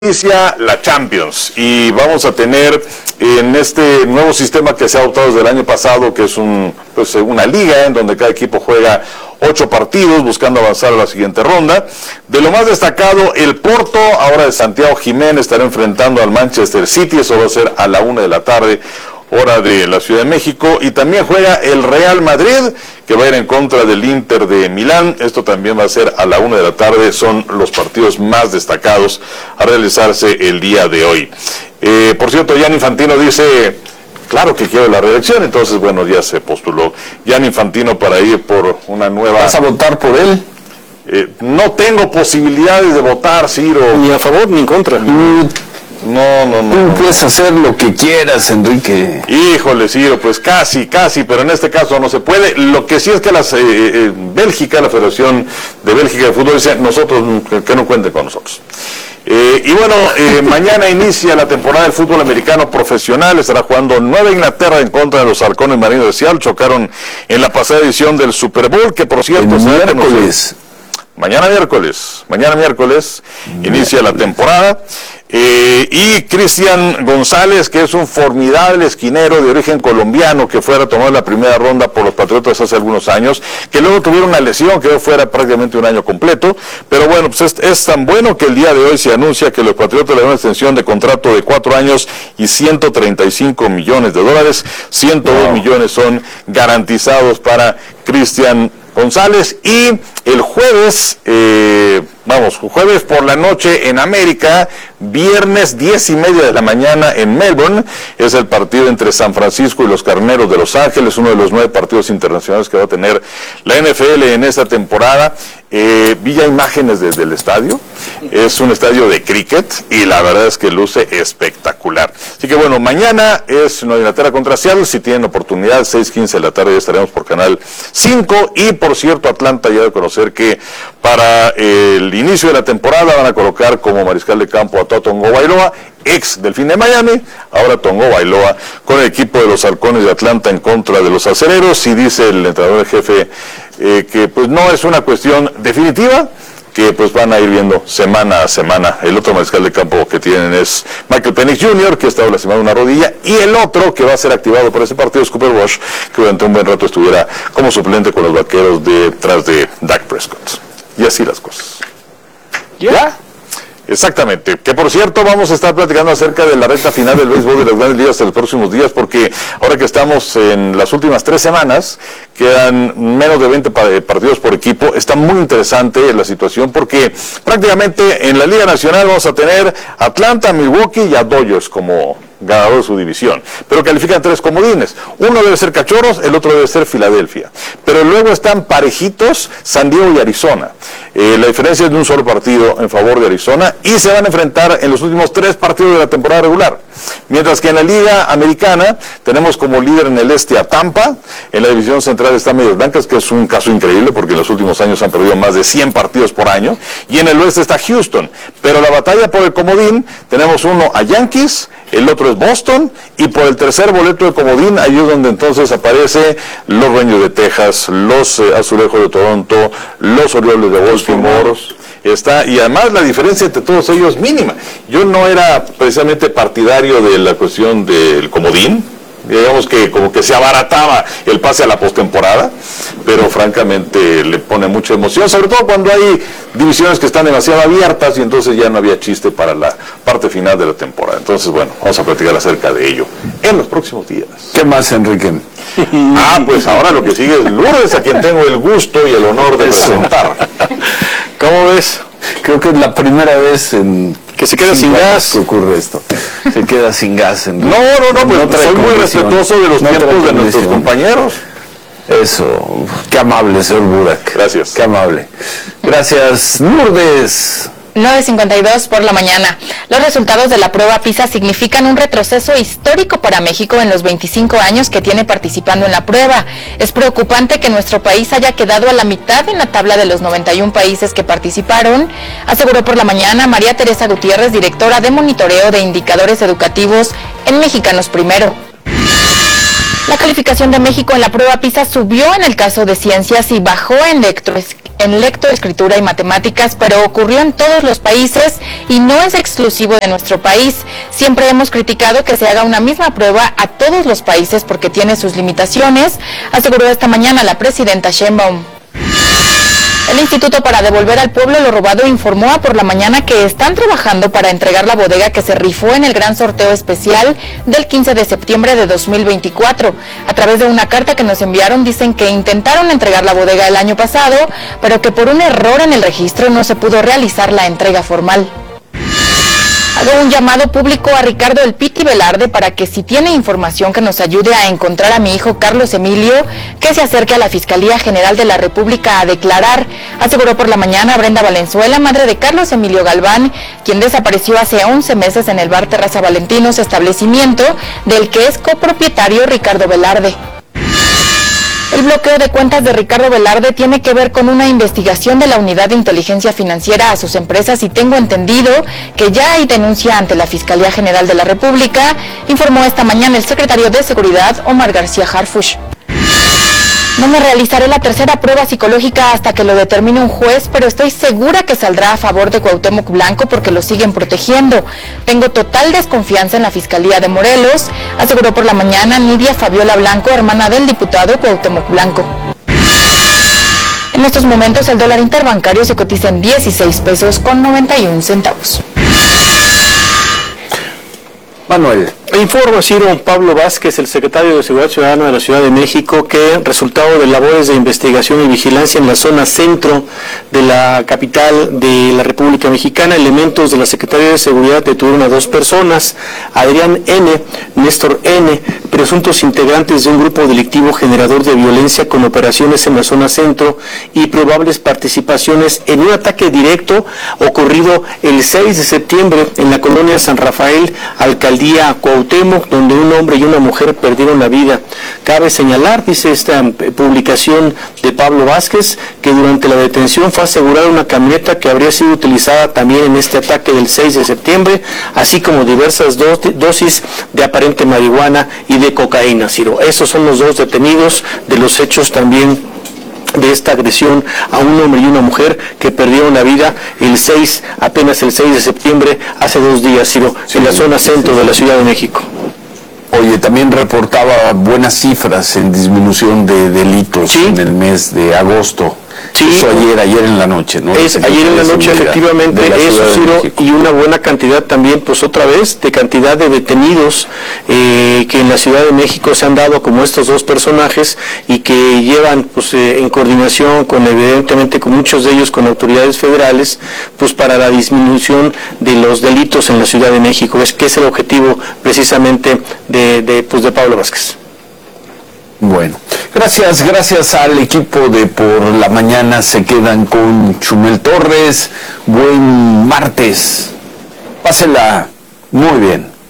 Inicia la Champions y vamos a tener en este nuevo sistema que se ha adoptado desde el año pasado, que es una liga en donde cada equipo juega 8 partidos buscando avanzar a la siguiente ronda. De lo más destacado, el Porto, ahora de Santiago Jiménez, estará enfrentando al Manchester City. Eso va a ser a la 1 de la tarde, hora de la Ciudad de México. Y también juega el Real Madrid, que va a ir en contra del Inter de Milán. Esto también va a ser a la 1 de la tarde. Son los partidos más destacados a realizarse el día de hoy. Por cierto, Gianni Infantino dice, claro que quiero la reelección, entonces bueno, ya se postuló Gianni Infantino para ir por una nueva... ¿Vas a votar por él? No tengo posibilidades de votar, Ciro. Ni a favor ni en contra. No. Tú puedes hacer lo que quieras, Enrique. Híjole, Ciro, pues casi, pero en este caso no se puede. Lo que sí es que Bélgica, la Federación de Bélgica de Fútbol, dice, nosotros, que no cuenten con nosotros. Y bueno, mañana inicia la temporada del fútbol americano profesional. Estará jugando Nueva Inglaterra en contra de los Halcones Marinos de Seattle. Chocaron en la pasada edición del Super Bowl, que por cierto... Mañana miércoles inicia la temporada. Y Cristian González, que es un formidable esquinero de origen colombiano, que fuera a tomar la primera ronda por los Patriotas hace algunos años, que luego tuvieron una lesión, quedó fuera prácticamente un año completo, pero bueno, pues es tan bueno que el día de hoy se anuncia que los Patriotas le dan una extensión de contrato de 4 años y $135 millones. 102 millones son garantizados para Cristian González. Y el jueves, jueves por la noche en América, viernes 10:30 de la mañana en Melbourne, es el partido entre San Francisco y los Carneros de Los Ángeles, uno de los 9 partidos internacionales que va a tener la NFL en esta temporada. Vi ya imágenes desde el estadio, es un estadio de cricket y la verdad es que luce espectacular. Así que bueno, mañana es Nueva Inglaterra contra Seattle. Si tienen oportunidad, 6:15 de la tarde ya estaremos por Canal 5. Y por cierto, Atlanta ya de conocer que para el inicio de la temporada van a colocar como mariscal de campo a Tongo Bailoa, ex Delfín de Miami, ahora Tongo Bailoa con el equipo de los Halcones de Atlanta en contra de los Acereros. Y dice el entrenador en jefe que pues no es una cuestión definitiva, que pues van a ir viendo semana a semana. El otro mariscal de campo que tienen es Michael Penix Jr., que estaba lastimado una rodilla, y el otro que va a ser activado por ese partido es Cooper Rush, que durante un buen rato estuviera como suplente con los Vaqueros detrás de Dak Prescott. Y así las cosas. ¿Ya? Exactamente, que por cierto vamos a estar platicando acerca de la recta final del béisbol de las grandes ligas en los próximos días, porque ahora que estamos en las últimas 3 semanas, quedan menos de 20 partidos por equipo. Está muy interesante la situación porque prácticamente en la Liga Nacional vamos a tener Atlanta, Milwaukee y a Dodgers como ganador de su división, pero califican 3 comodines. Uno debe ser Cachorros, el otro debe ser Filadelfia, pero luego están parejitos San Diego y Arizona. La diferencia es de un solo partido en favor de Arizona, y se van a enfrentar en los últimos 3 partidos de la temporada regular. Mientras que en la Liga Americana tenemos como líder en el este a Tampa. En la división central está Medias Blancas, que es un caso increíble porque en los últimos años han perdido más de 100 partidos por año, y en el oeste está Houston. Pero la batalla por el comodín, tenemos uno a Yankees, el otro es Boston, y por el tercer boleto de comodín, ahí es donde entonces aparece los Rangers de Texas, los Azulejos de Toronto, los Orioles de Baltimore. Y además la diferencia entre todos ellos es mínima. Yo no era precisamente partidario de la cuestión del comodín, digamos que como que se abarataba el pase a la postemporada, pero francamente le pone mucha emoción, sobre todo cuando hay divisiones que están demasiado abiertas y entonces ya no había chiste para la parte final de la temporada. Entonces bueno, vamos a platicar acerca de ello en los próximos días. ¿Qué más, Enrique? Pues ahora lo que sigue es Lourdes, a quien tengo el gusto y el honor de presentar. ¿Cómo ves? Creo que es la primera vez en que se queda sin gas. ¿Qué ocurre esto? Se queda sin gas. No, pues soy muy respetuoso de los tiempos de nuestros compañeros. Eso, qué amable, señor Burak. Gracias. Qué amable. Gracias, Lourdes. 9:52 por la mañana. Los resultados de la prueba PISA significan un retroceso histórico para México en los 25 años que tiene participando en la prueba. Es preocupante que nuestro país haya quedado a la mitad en la tabla de los 91 países que participaron, aseguró por la mañana María Teresa Gutiérrez, directora de monitoreo de indicadores educativos en Mexicanos Primero. La calificación de México en la prueba PISA subió en el caso de ciencias y bajó en lectoescritura y matemáticas, pero ocurrió en todos los países y no es exclusivo de nuestro país. Siempre hemos criticado que se haga una misma prueba a todos los países porque tiene sus limitaciones, aseguró esta mañana la presidenta Sheinbaum. El Instituto para Devolver al Pueblo lo Robado informó por la mañana que están trabajando para entregar la bodega que se rifó en el gran sorteo especial del 15 de septiembre de 2024. A través de una carta que nos enviaron dicen que intentaron entregar la bodega el año pasado, pero que por un error en el registro no se pudo realizar la entrega formal. Hago un llamado público a Ricardo El Piti Velarde para que si tiene información que nos ayude a encontrar a mi hijo Carlos Emilio, que se acerque a la Fiscalía General de la República a declarar, aseguró por la mañana Brenda Valenzuela, madre de Carlos Emilio Galván, quien desapareció hace 11 meses en el bar Terraza Valentinos, establecimiento del que es copropietario Ricardo Velarde. El bloqueo de cuentas de Ricardo Velarde tiene que ver con una investigación de la Unidad de Inteligencia Financiera a sus empresas y tengo entendido que ya hay denuncia ante la Fiscalía General de la República, informó esta mañana el secretario de Seguridad, Omar García Harfuch. No me realizaré la tercera prueba psicológica hasta que lo determine un juez, pero estoy segura que saldrá a favor de Cuauhtémoc Blanco porque lo siguen protegiendo. Tengo total desconfianza en la Fiscalía de Morelos, aseguró por la mañana Nidia Fabiola Blanco, hermana del diputado Cuauhtémoc Blanco. En estos momentos el dólar interbancario se cotiza en 16 pesos con 91 centavos. Manuel. Informa Ciro Pablo Vázquez, el secretario de Seguridad Ciudadana de la Ciudad de México, que resultado de labores de investigación y vigilancia en la zona centro de la capital de la República Mexicana, elementos de la Secretaría de Seguridad detuvieron a 2 personas, Adrián N., Néstor N., presuntos integrantes de un grupo delictivo generador de violencia con operaciones en la zona centro y probables participaciones en un ataque directo ocurrido el 6 de septiembre en la colonia San Rafael, alcaldía Cuauhtémoc, donde un hombre y una mujer perdieron la vida. Cabe señalar, dice esta publicación de Pablo Vázquez, que durante la detención fue asegurada una camioneta que habría sido utilizada también en este ataque del 6 de septiembre, así como diversas dosis de aparente marihuana y de cocaína, Ciro. Esos son los 2 detenidos de los hechos también de esta agresión a un hombre y una mujer que perdieron la vida apenas el 6 de septiembre, hace 2 días, Ciro, en la zona centro de la Ciudad de México. Oye, también reportaba buenas cifras en disminución de delitos en el mes de agosto. Sí, eso ayer en la noche, ¿no? Es ayer en la noche, efectivamente, eso, Ciro, y una buena cantidad también, pues otra vez, de cantidad de detenidos que en la Ciudad de México se han dado como estos 2 personajes y que llevan, pues, en coordinación con, evidentemente, con muchos de ellos, con autoridades federales, pues para la disminución de los delitos en la Ciudad de México, que es el objetivo precisamente de Pablo Vázquez. Bueno, gracias al equipo de Por la Mañana. Se quedan con Chumel Torres. Buen martes. Pásela muy bien.